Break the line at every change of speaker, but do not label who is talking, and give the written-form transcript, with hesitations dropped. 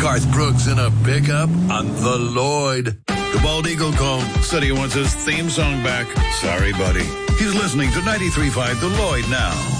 Garth Brooks in a pickup on the Lloyd. The Bald Eagle called, said he wants his theme song back. Sorry, buddy. He's listening to 93.5 The Lloyd now.